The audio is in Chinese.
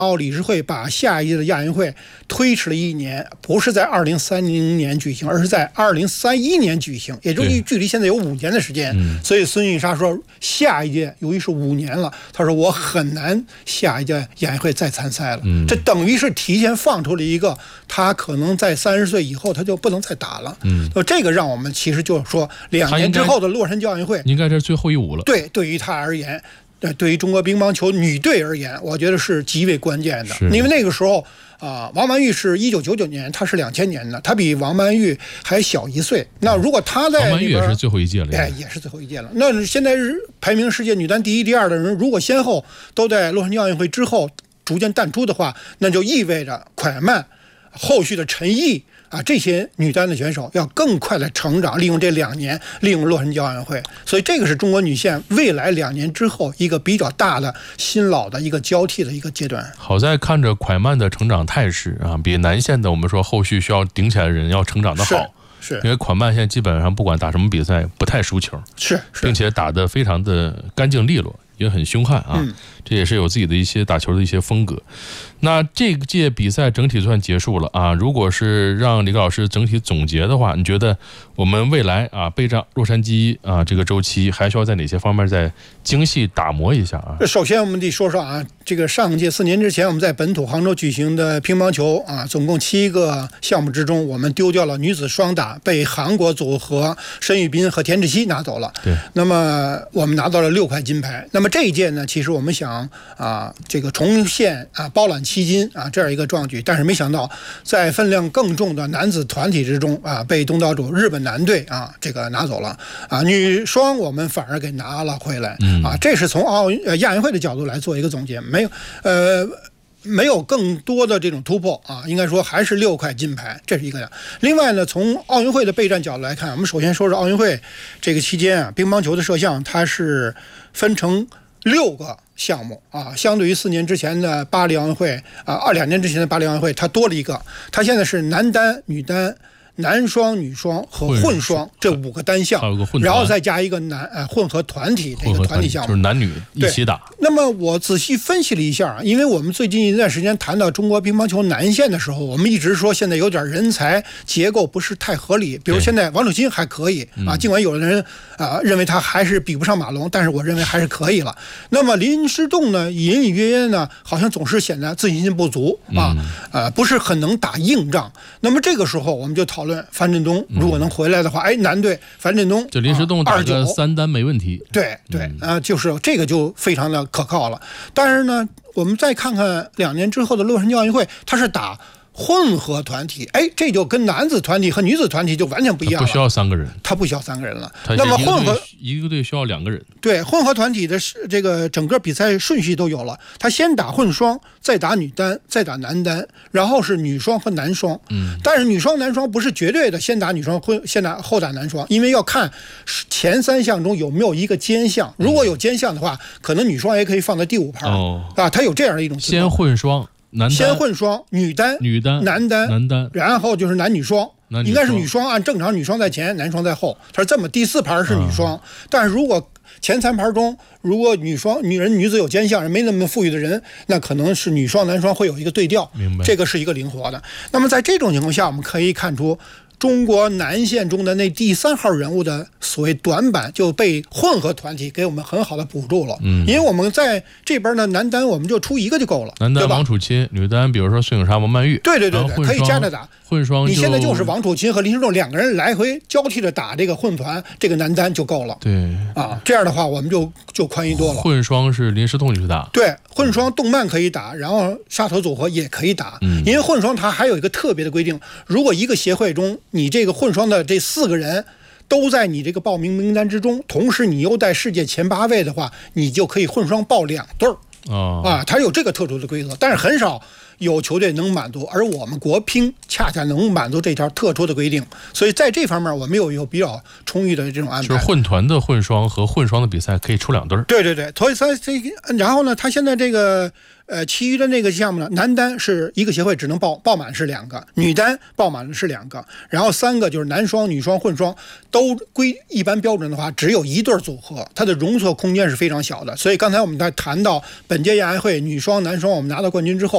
奥理事会把下一届的亚运会推迟了1年，不是在2030年举行，而是在2031年举行，也就是距离现在有5年的时间。所以孙运沙说，下一届由于是5年了，他说我很难下一届亚运会再参赛了。这等于是提前放出了一个他可能在30岁以后他就不能再打了。这个让我们其实就是说2年之后的洛杉矶奥运会应该是最后一舞了。 对，对于他而言。对于中国乒乓球女队而言，我觉得是极为关键的，因为那个时候王曼玉是1999年，她是2000年的，她比王曼玉还小1岁。那如果她在王曼玉也是最后一届了， 也是最后一届了。那现在是排名世界女单第1、第2的人，如果先后都在洛杉矶奥运会之后逐渐淡出的话，那就意味着蒯曼、后续的陈毅。这些女单的选手要更快的成长，利用这2年，利用洛杉矶奥运会，所以这个是中国女线未来2年之后一个比较大的新老的一个交替的一个阶段。 好在看着蒯曼的成长态势比男线的我们说后续需要顶起来的人要成长的好。 是因为蒯曼现在基本上不管打什么比赛不太输球，并且打得非常的干净利落，也很凶悍这也是有自己的一些打球的一些风格。那这届比赛整体算结束了如果是让李老师整体总结的话，你觉得我们未来备战洛杉矶这个周期还需要在哪些方面再精细打磨一下首先我们得说说这个上届4年之前我们在本土杭州举行的乒乓球总共7个项目之中，我们丢掉了女子双打，被韩国组合申玉彬和田志希拿走了。 对， 那么我们拿到了6块金牌。那么这一届呢，其实我们想这个重现包揽7金这样一个壮举，但是没想到在分量更重的男子团体之中被东道主日本男队这个拿走了女双我们反而给拿了回来这是从亚运会的角度来做一个总结，没有更多的这种突破应该说还是6块金牌，这是一个。另外呢，从奥运会的备战角度来看，我们首先说说奥运会这个期间乒乓球的摄像它是分成6个项目相对于4年之前的巴黎奥运会2年之前的巴黎奥运会，它多了一个，它现在是男单、女单、男双、女双和混双这5个单项，然后再加一个混合团体这个团体项目， 就是男女一起打。 那么我仔细分析了一下因为我们最近一段时间谈到中国乒乓球男线的时候，我们一直说现在有点人才结构不是太合理，比如现在王楚钦还可以尽管有的人认为他还是比不上马龙，但是我认为还是可以了。那么林诗栋呢，隐隐约约呢好像总是显得自信心不足不是很能打硬仗。那么这个时候我们就讨论樊振东如果能回来的话男队樊振东就林诗栋打个3单没问题。 对就是这个就非常的可靠了。但是呢，我们再看看2年之后的洛杉矶奥运会，他是打混合团体，这就跟男子团体和女子团体就完全不一样了。 不需要3个人， 他不需要3个人了。 那么混合一个队需要2个人。 对，混合团体的这个整个比赛顺序都有了，他先打混双，再打女单，再打男单，然后是女双和男双。但是女双男双不是绝对的先打女双后打男双，因为要看前3项中有没有一个兼项，如果有兼项的话，可能女双也可以放在第5盘它有这样的一种情况。 先混双。 先混双，女单、男单，然后就是男女双，应该是女双按正常女双在前，男双在后，它是这么。第4盘是女双，但是如果前3盘中，如果女子有兼项，没那么富裕的人，那可能是女双男双会有一个对调，这个是一个灵活的。那么在这种情况下，我们可以看出中国男线中的那第3号人物的所谓短板就被混合团体给我们很好的补住了。因为我们在这边呢，男单我们就出1个就够了， 男单王楚钦，女单比如说孙颖莎、王曼玉， 对，可以加着打。 混双你现在就是王楚钦和林诗栋2个人来回交替着打这个混团，这个男单就够了。 对这样的话我们就宽裕多了。 混双是林诗栋去打， 对，混双动漫可以打，然后沙头组合也可以打。因为混双它还有一个特别的规定，如果一个协会中你这个混双的这4个人都在你这个报名名单之中，同时你又在世界前8位的话，你就可以混双报2对它有这个特殊的规则，但是很少有球队能满足，而我们国乒恰恰能满足这条特殊的规定，所以在这方面我们有比较充裕的这种安排。 就是混团的混双和混双的比赛可以出2对。 对，所以然后呢，他现在这个其余的那个项目呢，男单是一个协会只能报满是2个，女单报满是2个，然后3个就是男双、女双、混双都归一般标准的话，只有1对组合，它的容错空间是非常小的。所以刚才我们在谈到本届亚运会女双、男双我们拿到冠军之后，